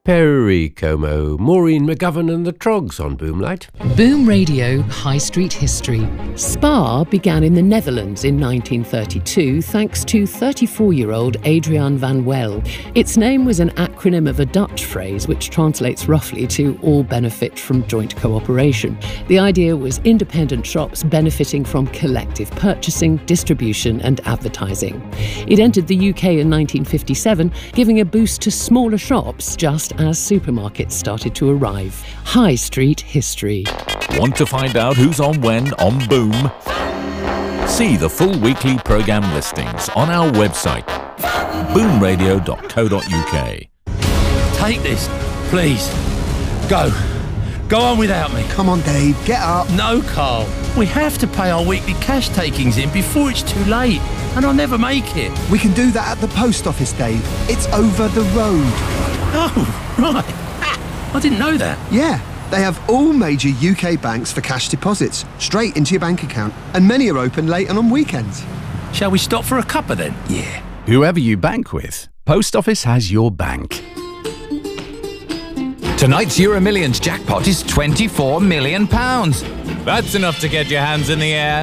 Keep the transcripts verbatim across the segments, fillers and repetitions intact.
Perry Como, Maureen McGovern and the Trogs on Boomlight. Boom Radio High Street History. Spar began in the Netherlands in nineteen thirty-two thanks to thirty-four-year-old Adriaan van Wel. Its name was an acronym of a Dutch phrase which translates roughly to all benefit from joint cooperation. The idea was independent shops benefiting from collective purchasing, distribution and advertising. It entered the U K in nineteen fifty-seven, giving a boost to smaller shops just as supermarkets started to arrive. High Street History. Want to find out who's on when on Boom? See the full weekly programme listings on our website, boom radio dot co dot U K. Take this, please. Go. Go on without me. Come on, Dave, get up. No, Carl. We have to pay our weekly cash takings in before it's too late, and I'll never make it. We can do that at the post office, Dave. It's over the road. Oh, right. Ah, I didn't know that. Yeah, they have all major U K banks for cash deposits, straight into your bank account, and many are open late and on weekends. Shall we stop for a cuppa then? Yeah. Whoever you bank with, Post Office has your bank. Tonight's Euro Millions jackpot is twenty-four million pounds. That's enough to get your hands in the air.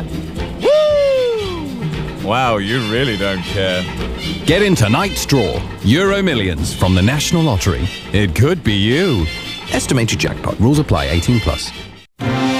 Woo! Wow, you really don't care. Get in tonight's draw. Euro Millions from the National Lottery. It could be you. Estimated jackpot. Rules apply. eighteen plus.